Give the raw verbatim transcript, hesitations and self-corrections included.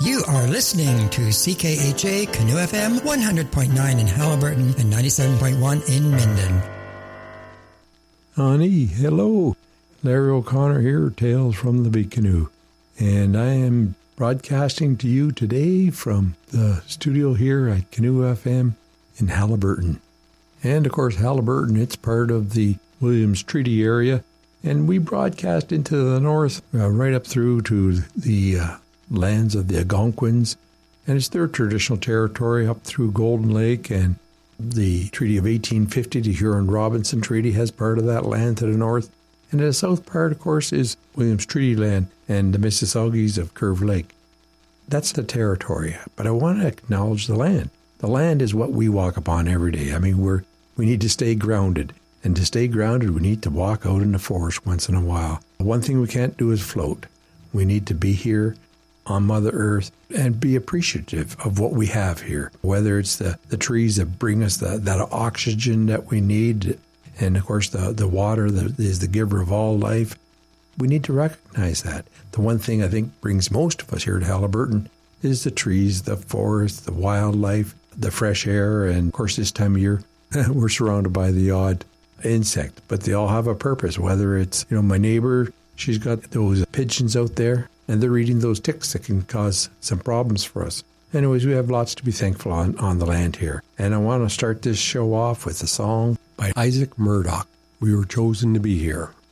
You are listening to C K H A Canoe F M one hundred point nine in Halliburton and ninety-seven point one in Minden. Honey, hello. Larry O'Connor here, Tales from the Big Canoe. And I am broadcasting to you today from the studio here at Canoe F M in Halliburton. And of course, Halliburton, it's part of the Williams Treaty area. And we broadcast into the north, uh, right up through to the uh, lands of the Algonquins, and it's their traditional territory up through Golden Lake, and the Treaty of eighteen fifty, the Huron-Robinson Treaty, has part of that land to the north, and the south part, of course, is Williams Treaty land and the Mississaugas of Curve Lake. That's the territory, but I want to acknowledge the land. The land is what we walk upon every day. I mean, we're we need to stay grounded, and to stay grounded, we need to walk out in the forest once in a while. One thing we can't do is float. We need to be here on Mother Earth and be appreciative of what we have here, whether it's the, the trees that bring us the, that oxygen that we need, and of course the, the water that is the giver of all life. We need to recognize that. The one thing I think brings most of us here to Halliburton is the trees, the forest, the wildlife, the fresh air, and of course this time of year we're surrounded by the odd insect, but they all have a purpose, whether it's, you know, my neighbor, she's got those pigeons out there, and they're eating those ticks that can cause some problems for us. Anyways, we have lots to be thankful on, on the land here. And I want to start this show off with a song by Isaac Murdoch, We Were Chosen to Be Here.